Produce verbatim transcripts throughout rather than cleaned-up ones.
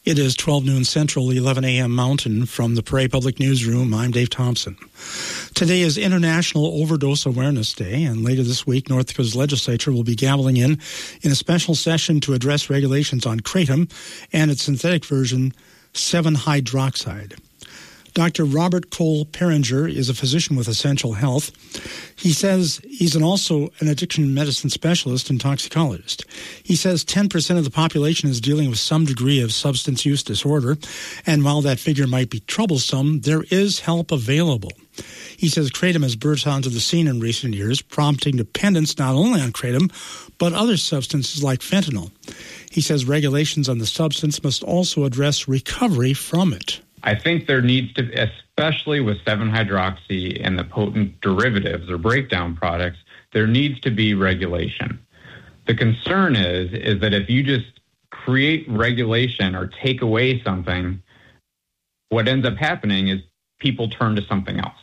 It is twelve noon Central, eleven a.m. Mountain. From the Prairie Public Newsroom, I'm Dave Thompson. Today is International Overdose Awareness Day, and later this week, North Dakota's legislature will be gaveling in in a special session to address regulations on kratom and its synthetic version, seven hydroxide. Doctor Robert Cole Peringer is a physician with Essential Health. He says he's an also an addiction medicine specialist and toxicologist. He says ten percent of the population is dealing with some degree of substance use disorder, and while that figure might be troublesome, there is help available. He says kratom has burst onto the scene in recent years, prompting dependence not only on kratom, but other substances like fentanyl. He says regulations on the substance must also address recovery from it. I think there needs to, especially with seven hydroxy and the potent derivatives or breakdown products, there needs to be regulation. The concern is, is that if you just create regulation or take away something, what ends up happening is people turn to something else.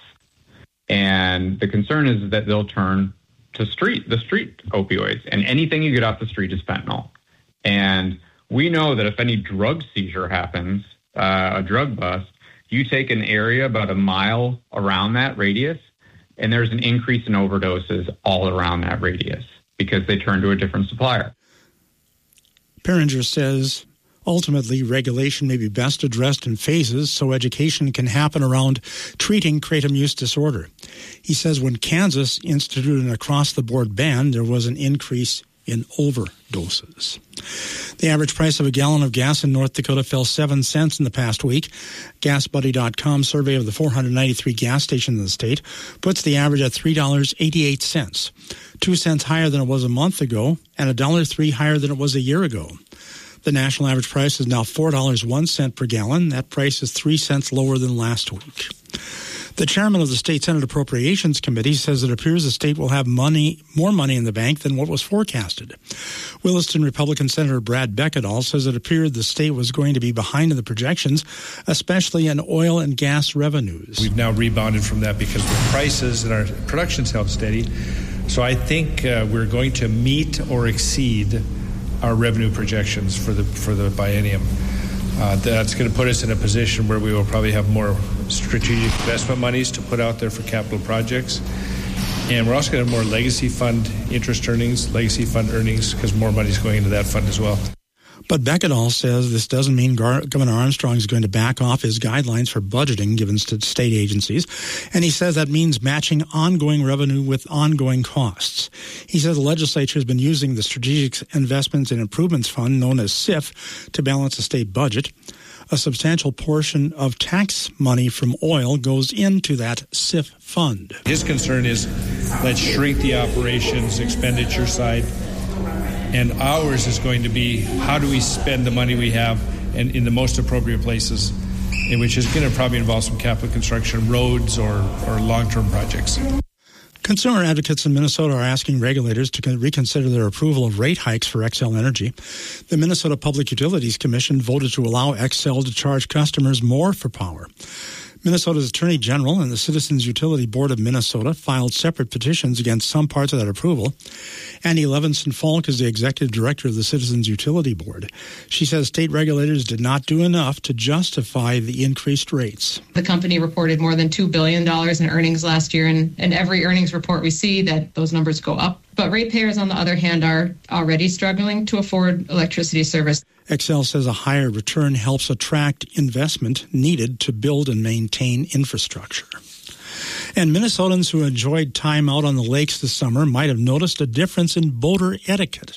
And the concern is that they'll turn to street, the street opioids, and anything you get off the street is fentanyl. And we know that if any drug seizure happens, Uh, a drug bust, you take an area about a mile around that radius, and there's an increase in overdoses all around that radius because they turn to a different supplier. Peringer says ultimately regulation may be best addressed in phases so education can happen around treating kratom use disorder. He says when Kansas instituted an across-the-board ban, there was an increase in overdoses. The average price of a gallon of gas in North Dakota fell seven cents in the past week. gas buddy dot com survey of the four hundred ninety-three gas stations in the state puts the average at three dollars and eighty-eight cents, two cents higher than it was a month ago and one dollar and three cents higher than it was a year ago. The national average price is now four dollars and one cent per gallon. That price is three cents lower than last week. The chairman of the State Senate Appropriations Committee says it appears the state will have money, more money in the bank than what was forecasted. Williston Republican Senator Brad Beckedahl says it appeared the state was going to be behind in the projections, especially in oil and gas revenues. We've now rebounded from that because the prices and our production's held steady. So I think uh, we're going to meet or exceed our revenue projections for the for the biennium. Uh, that's going to put us in a position where we will probably have more strategic investment monies to put out there for capital projects. And we're also going to have more legacy fund interest earnings, legacy fund earnings, because more money is going into that fund as well. But Beckedahl says this doesn't mean Gar- Governor Armstrong is going to back off his guidelines for budgeting given to state agencies. And he says that means matching ongoing revenue with ongoing costs. He says the legislature has been using the Strategic Investments and Improvements Fund, known as S I F, to balance the state budget. A substantial portion of tax money from oil goes into that S I F fund. His concern is let's shrink the operations expenditure side. And ours is going to be how do we spend the money we have and in the most appropriate places, in which is going to probably involve some capital construction, roads, or, or long-term projects. Consumer advocates in Minnesota are asking regulators to reconsider their approval of rate hikes for Xcel Energy. The Minnesota Public Utilities Commission voted to allow Xcel to charge customers more for power. Minnesota's Attorney General and the Citizens Utility Board of Minnesota filed separate petitions against some parts of that approval. Annie Levinson-Falk is the executive director of the Citizens Utility Board. She says state regulators did not do enough to justify the increased rates. The company reported more than two billion dollars in earnings last year, and, and every earnings report we see that those numbers go up. But ratepayers, on the other hand, are already struggling to afford electricity service. Xcel says a higher return helps attract investment needed to build and maintain infrastructure. And Minnesotans who enjoyed time out on the lakes this summer might have noticed a difference in boater etiquette.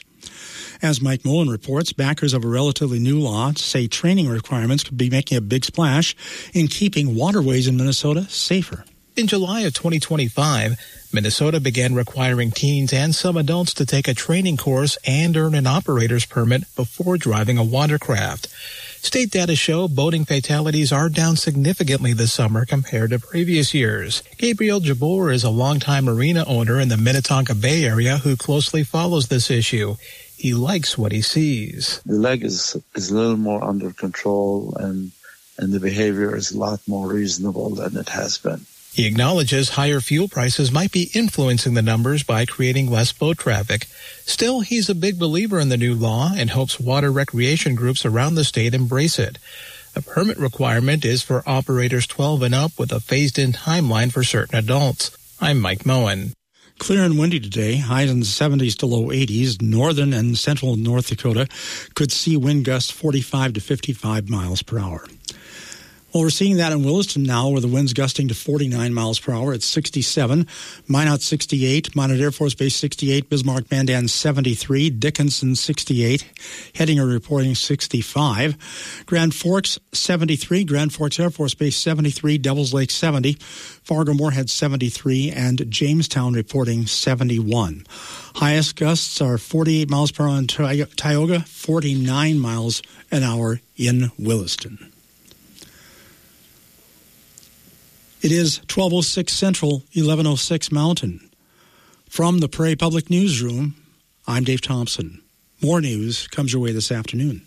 As Mike Moen reports, backers of a relatively new law say training requirements could be making a big splash in keeping waterways in Minnesota safer. In July of twenty twenty-five, Minnesota began requiring teens and some adults to take a training course and earn an operator's permit before driving a watercraft. State data show boating fatalities are down significantly this summer compared to previous years. Gabriel Jabor is a longtime marina owner in the Minnetonka Bay Area who closely follows this issue. He likes what he sees. The leg is, is a little more under control, and, and the behavior is a lot more reasonable than it has been. He acknowledges higher fuel prices might be influencing the numbers by creating less boat traffic. Still, he's a big believer in the new law and hopes water recreation groups around the state embrace it. The permit requirement is for operators twelve and up with a phased-in timeline for certain adults. I'm Mike Moen. Clear and windy today, highs in the seventies to low eighties. Northern and central North Dakota could see wind gusts forty-five to fifty-five miles per hour. Well, we're seeing that in Williston now, where the wind's gusting to forty-nine miles per hour. It's sixty-seven. Minot sixty-eight. Minot Air Force Base sixty-eight. Bismarck Mandan seventy-three. Dickinson sixty-eight. Hettinger reporting sixty-five. Grand Forks seventy-three. Grand Forks Air Force Base seventy-three. Devils Lake seventy. Fargo Moorhead seventy-three. And Jamestown reporting seventy-one. Highest gusts are forty-eight miles per hour in Tioga, forty-nine miles an hour in Williston. It is twelve oh six Central, eleven oh six Mountain. From the Prairie Public Newsroom, I'm Dave Thompson. More news comes your way this afternoon.